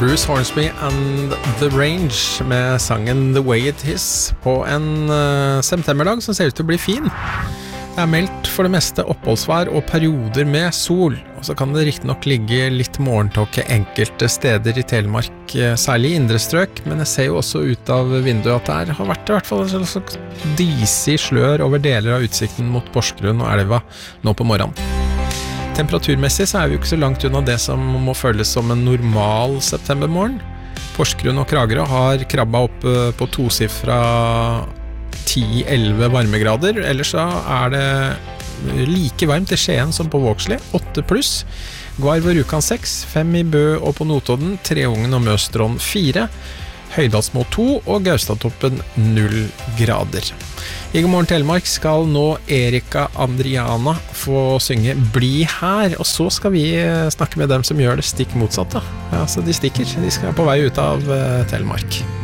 Bruce Hornsby and The Range med sangen The Way It Is på en septemberdag som ser ut til å bli fin. Det meldt for det meste oppholdsvær og perioder med sol, og så kan det riktig nok ligge litt morgentåke enkelte steder i Telemark, særlig i indre strøk, men jeg ser jo også ut av vinduet at det har vært i hvert fall en slags disig slør over deler av utsikten mot Porsgrunn og elva nå på morgenen. Temperaturmessig så vi jo ikke så langt unna det som må føles som en normal septembermorgen. Porsgrunn og Kragerø har krabba opp på tosifra 10-11 varmegrader, ellers så det like varmt i Skien som på Vågsli, 8+, Gvarv og Rjukan 6, 5 i Bø og på Notodden, Treungen og Møstron 4, Høydalsmo 2 og Gaustatoppen 0 grader. I God morgen Telemark skal nå Erika Andriana få synge Bli her, og så skal vi snakke med dem som gjør det stikk motsatt da. Altså de stikker, de skal på vei ut av Telemark.